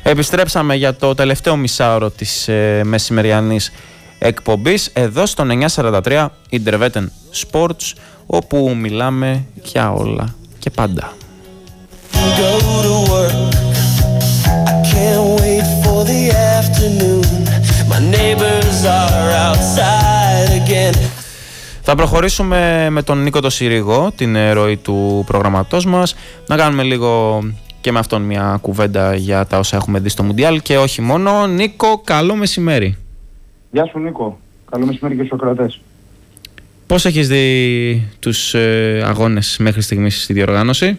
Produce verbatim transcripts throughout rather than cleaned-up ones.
Επιστρέψαμε για το τελευταίο μισάωρο της ε, μεσημεριανής εκπομπής εδώ στον εννιακόσια σαράντα τρία Interveten Sports, όπου μιλάμε για όλα και πάντα. Θα προχωρήσουμε με τον Νίκο το Συρίγο, την ροή του προγραμματός μας, να κάνουμε λίγο και με αυτόν μια κουβέντα για τα όσα έχουμε δει στο Μουντιάλ και όχι μόνο. Νίκο, καλό μεσημέρι. Γεια σου Νίκο, καλό μεσημέρι και στους ακροατές. Πώς έχεις δει τους ε, αγώνες μέχρι στιγμής στη διοργάνωση?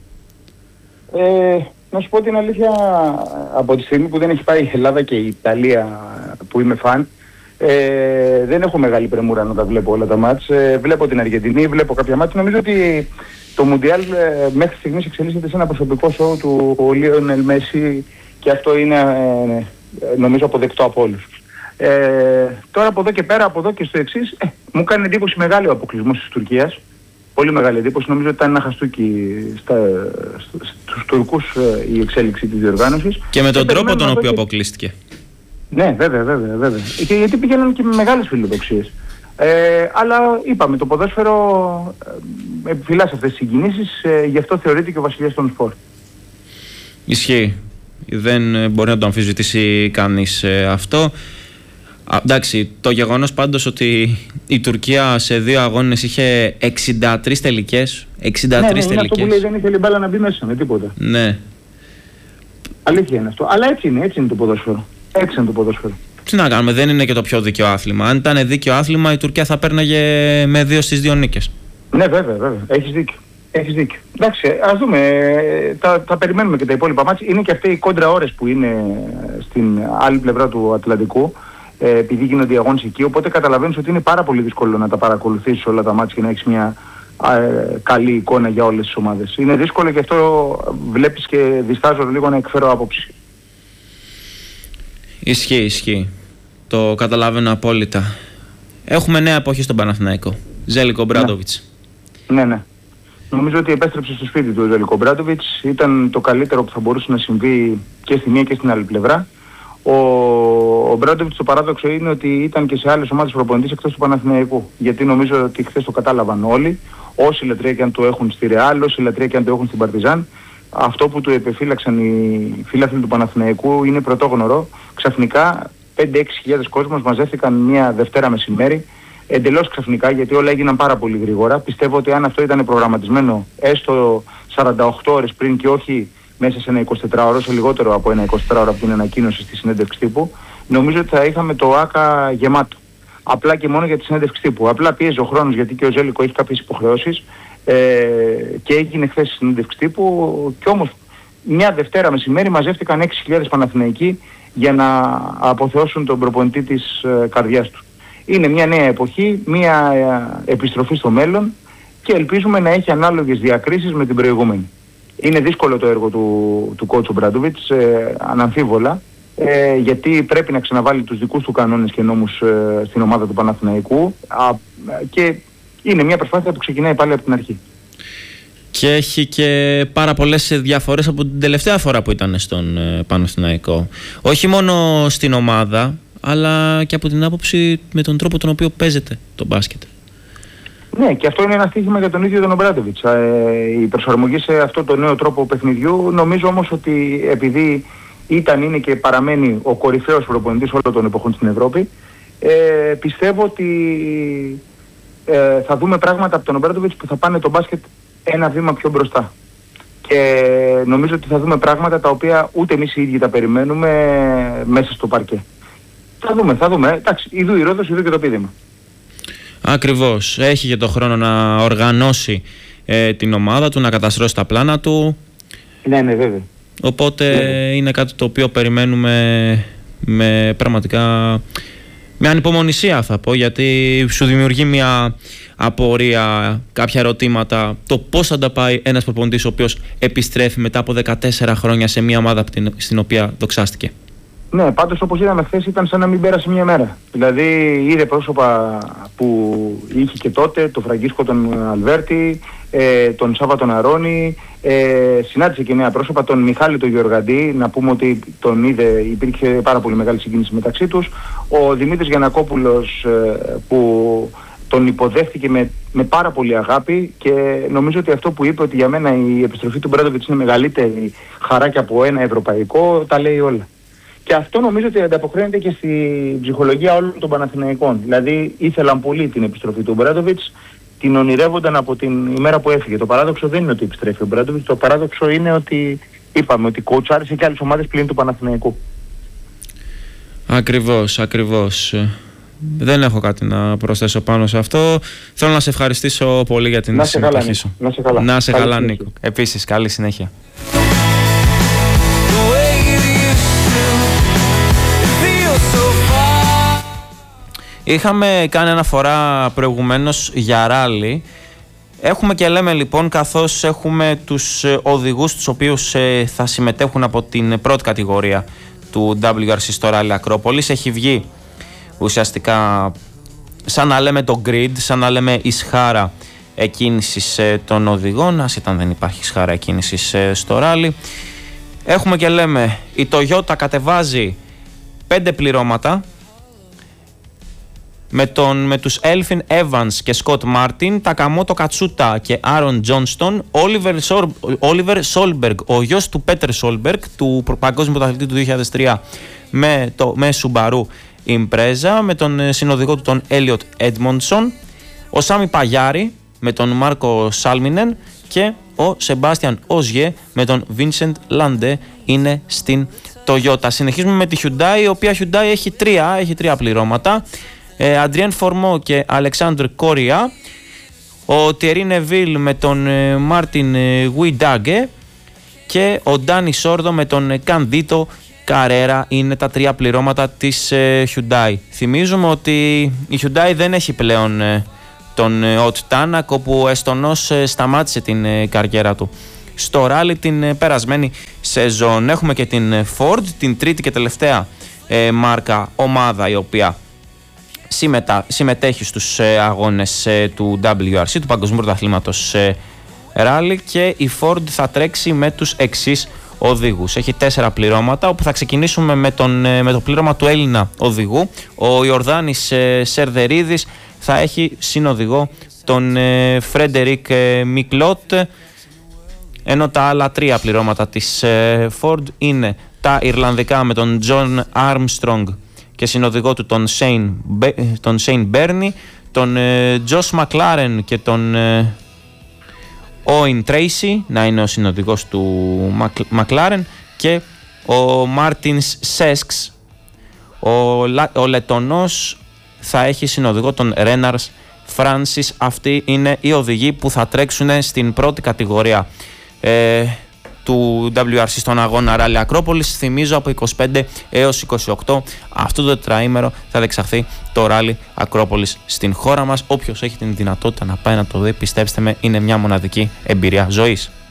Ε, να σου πω την αλήθεια, από τη στιγμή που δεν έχει πάει η Ελλάδα και η Ιταλία που είμαι φαν, ε, δεν έχω μεγάλη πρεμούρα να τα βλέπω όλα τα μάτς. Ε, βλέπω την Αργεντινή, βλέπω κάποια μάτς. Νομίζω ότι το Μουντιάλ ε, μέχρι στιγμής εξελίσσεται σε ένα προσωπικό σοου του Λίονελ Μέση και αυτό είναι ε, νομίζω αποδεκτό από όλους. Ε, τώρα από εδώ και πέρα, από εδώ και στο εξής, ε, μου κάνει εντύπωση μεγάλη ο αποκλεισμός της Τουρκίας. Πολύ μεγάλη εντύπωση. Νομίζω ότι ήταν ένα χαστούκι στα, στους Τουρκούς ε, η εξέλιξη της διοργάνωσης. Και με τον και τρόπο τον οποίο και... αποκλείστηκε. Ναι, βέβαια, βέβαια, βέβαια. Και, γιατί πήγαιναν και με μεγάλες φιλοδοξίες. Ε, αλλά είπαμε, το ποδόσφαιρο ε, επιφυλάσσει αυτές τις συγκινήσεις, ε, γι' αυτό θεωρείται και ο βασιλιάς των σπορ. Ισχύει. Δεν μπορεί να το αμφισβητήσει κανείς ε, αυτό. Α, εντάξει, το γεγονός πάντως ότι η Τουρκία σε δύο αγώνες είχε εξήντα τρεις τελικές. εξήντα τρεις ναι, ναι, τελικές. Είναι αυτό που λέει, δεν ήθελε η μπάλα να μπει μέσα με τίποτα. Ναι. Αλήθεια είναι αυτό. Αλλά έτσι είναι, έτσι είναι το ποδόσφαιρο. Έτσι είναι το ποδόσφαιρο. Τι να κάνουμε, δεν είναι και το πιο δίκαιο άθλημα. Αν ήταν δίκαιο άθλημα, η Τουρκία θα πέρναγε με δύο στις δύο νίκες. Ναι, βέβαια, βέβαια. Έχεις δίκιο. Έχεις δίκιο. Εντάξει, ας δούμε. Τα, τα περιμένουμε και τα υπόλοιπα μάτια. Είναι και αυτοί οι κόντρα ώρες που είναι στην άλλη πλευρά του Ατλαντικού, ε, επειδή γίνονται οι αγώνες εκεί. Οπότε καταλαβαίνεις ότι είναι πάρα πολύ δύσκολο να τα παρακολουθήσεις όλα τα μάτια και να έχεις μια ε, καλή εικόνα για όλες τις ομάδες. Είναι δύσκολο και αυτό βλέπεις και διστάζω λίγο να εκφέρω άποψη. Ισχύει, ισχύει. Το καταλαβαίνω απόλυτα. Έχουμε νέα εποχή στον Παναθηναϊκό. Ζέλικο Μπράντοβιτς. Ναι, ναι. Νομίζω ότι επέστρεψε στο σπίτι του ο Ζέλικο Μπράντοβιτς. Ήταν το καλύτερο που θα μπορούσε να συμβεί και στη μία και στην άλλη πλευρά. Ο, ο Μπράντοβιτς, το παράδοξο είναι ότι ήταν και σε άλλες ομάδες προπονητής εκτός του Παναθηναϊκού. Γιατί νομίζω ότι χθες το κατάλαβαν όλοι. Όσοι λατρεία και αν το έχουν στη Ρεάλ, όσοι λατρεία και αν το έχουν στην Παρτιζάν. Αυτό που του επεφύλαξαν οι φίλαθλοι του Παναθηναϊκού είναι πρωτόγνωρο. Ξαφνικά πέντε έξι χιλιάδες κόσμος μαζεύτηκαν μια Δευτέρα μεσημέρι. Εντελώς ξαφνικά, γιατί όλα έγιναν πάρα πολύ γρήγορα. Πιστεύω ότι αν αυτό ήταν προγραμματισμένο έστω σαράντα οκτώ ώρες πριν και όχι μέσα σε ένα εικοσιτετράωρο, σε λιγότερο από ένα εικοσιτετράωρο από την ανακοίνωση στη συνέντευξη τύπου, νομίζω ότι θα είχαμε το ΆΚΑ γεμάτο. Απλά και μόνο για τη συνέντευξη τύπου. Απλά πίεζε ο χρόνος γιατί και ο Ζέλικο έχει κάποιες υποχρεώσεις. Ε, και έγινε χθες η συνέντευξη τύπου και όμως μια Δευτέρα μεσημέρι μαζεύτηκαν έξι χιλιάδες Παναθηναϊκοί για να αποθεώσουν τον προπονητή της ε, καρδιάς του. Είναι μια νέα εποχή, μια ε, επιστροφή στο μέλλον και ελπίζουμε να έχει ανάλογες διακρίσεις με την προηγούμενη. Είναι δύσκολο το έργο του, του κότσου Μπράντοβιτς, ε, αναμφίβολα, ε, γιατί πρέπει να ξαναβάλει τους δικούς του κανόνες και νόμους ε, στην ομάδα του Παναθηναϊκού α, και είναι μια προσπάθεια που ξεκινάει πάλι από την αρχή. Και έχει και πάρα πολλές διαφορές από την τελευταία φορά που ήταν στον ε, Παναθηναϊκό. Όχι μόνο στην ομάδα, αλλά και από την άποψη με τον τρόπο τον οποίο παίζεται το μπάσκετ. Ναι, και αυτό είναι ένα στοίχημα για τον ίδιο τον Μπράντοβιτς. Ε, η προσαρμογή σε αυτό το νέο τρόπο παιχνιδιού. Νομίζω όμως ότι επειδή ήταν, είναι και παραμένει ο κορυφαίος προπονητής όλων των εποχών στην Ευρώπη, ε, πιστεύω ότι ε, θα δούμε πράγματα από τον Μπράντοβιτς που θα πάνε το μπάσκετ ένα βήμα πιο μπροστά. Και νομίζω ότι θα δούμε πράγματα τα οποία ούτε εμείς οι ίδιοι τα περιμένουμε μέσα στο παρκέ. Θα δούμε, θα δούμε. Εντάξει, ειδού η Ρόδος, ειδού και το πείδημα. Ακριβώς. Έχει και το χρόνο να οργανώσει ε, την ομάδα του, να καταστρώσει τα πλάνα του. Ναι, ναι, βέβαια. Οπότε ναι. είναι κάτι το οποίο περιμένουμε με πραγματικά με ανυπομονησία, θα πω, γιατί σου δημιουργεί μια απορία, κάποια ερωτήματα, το πώς θα τα πάει ένας προπονητής ο οποίος επιστρέφει μετά από δεκατέσσερα χρόνια σε μια ομάδα στην οποία δοξάστηκε. Ναι, πάντως όπως είδαμε χθες ήταν σαν να μην πέρασε μια μέρα. Δηλαδή είδε πρόσωπα που είχε και τότε, τον Φραγκίσκο τον Αλβέρτη, ε, τον Σάβα τον Αρώνη, ε, συνάντησε και νέα πρόσωπα, τον Μιχάλη τον Γεωργαντή, να πούμε ότι τον είδε, υπήρχε πάρα πολύ μεγάλη συγκίνηση μεταξύ τους. Ο Δημήτρης Γιαννακόπουλος ε, που τον υποδέχτηκε με, με πάρα πολύ αγάπη και νομίζω ότι αυτό που είπε ότι για μένα η επιστροφή του Μπράντοβιτς είναι μεγαλύτερη χαρά και από ένα ευρωπαϊκό, τα λέει όλα. Και αυτό νομίζω ότι ανταποκρίνεται και στη ψυχολογία όλων των Παναθηναϊκών. Δηλαδή ήθελαν πολύ την επιστροφή του Μπράντοβιτς, την ονειρεύονταν από την ημέρα που έφυγε. Το παράδοξο δεν είναι ότι επιστρέφει ο Μπράντοβιτς, το παράδοξο είναι ότι είπαμε ότι κοουτσάρισε και άλλες ομάδες πλην του Παναθηναϊκού. Ακριβώς, ακριβώς. Δεν έχω κάτι να προσθέσω πάνω σε αυτό. Θέλω να σε ευχαριστήσω πολύ για την συμμετοχή σου. Να σε καλά. Να σε καλά, Νίκο. Επίσης, καλή συνέχεια. Είχαμε κάνει αναφορά προηγουμένως για ράλι. Έχουμε και λέμε λοιπόν, καθώς έχουμε τους οδηγούς τους οποίους θα συμμετέχουν από την πρώτη κατηγορία του ντάμπλιου αρ σι στο ράλι Ακρόπολης. Έχει βγει ουσιαστικά σαν να λέμε το grid, σαν να λέμε η σχάρα εκκίνησης των οδηγών, ας ήταν δεν υπάρχει σχάρα εκκίνησης στο ράλι. Έχουμε και λέμε η Toyota κατεβάζει πέντε πληρώματα με, τον, με τους Elfyn Evans και Scott Martin, Takamoto Katsuta και Aaron Johnston, Oliver, Sor, Oliver Solberg, ο γιος του Peter Solberg, του παγκόσμιου πρωταθλητή του δύο χιλιάδες τρία με, το, με Subaru Impreza, με τον συνοδηγό του τον Elliot Edmondson, ο Σάμι Παγιάρη με τον Μάρκο Σάλμινεν και ο Σεμπάστιαν Οζιέ με τον Vincent Lande είναι στην Toyota. Συνεχίζουμε με τη Hyundai, η οποία Hyundai έχει τρία, έχει τρία πληρώματα. Αντριέν Φορμό και Αλεξάνδρ Κόρια, ο Τιερί Νεβίλ με τον Μάρτιν Γουιντάγκε και ο Ντάνι Σόρδο με τον Κανδίτο Καρέρα είναι τα τρία πληρώματα της Hyundai. Θυμίζουμε ότι η Hyundai δεν έχει πλέον τον Οτ Τάνακ, όπου ο Εστονός σταμάτησε την καριέρα του στο ράλι την περασμένη σεζόν. Έχουμε και την Ford, την τρίτη και τελευταία μάρκα ομάδα η οποία συμμετά, συμμετέχει στους ε, αγώνες ε, του ντάμπλιου αρ σι, του Παγκοσμίου Πρωταθλήματος ε, Ράλι, και η Ford θα τρέξει με τους εξής οδηγούς. Έχει τέσσερα πληρώματα, όπου θα ξεκινήσουμε με, τον, ε, με το πλήρωμα του Έλληνα οδηγού. Ο Ιορδάνης ε, Σερδερίδης θα έχει συνοδηγό τον ε, Φρέντερικ ε, Μικλότ, ενώ τα άλλα τρία πληρώματα της ε, Ford είναι τα Ιρλανδικά με τον John Armstrong και συνοδηγό του τον Shane, τον Shane Burney, τον ε, Josh McLaren και τον ε, Owen Tracy να είναι ο συνοδηγός του McLaren, και ο Martin Sesks, ο, ο Λετονός, θα έχει συνοδηγό τον Renars Francis. Αυτοί είναι οι οδηγοί που θα τρέξουν στην πρώτη κατηγορία ε, του ντάμπλιου αρ σι στον αγώνα Ράλι Ακρόπολης. Θυμίζω από είκοσι πέντε έως είκοσι οκτώ αυτό το τετραήμερο θα διεξαχθεί το Ράλι Ακρόπολης στην χώρα μας. Όποιος έχει την δυνατότητα να πάει να το δει, πιστέψτε με, είναι μια μοναδική εμπειρία ζωής.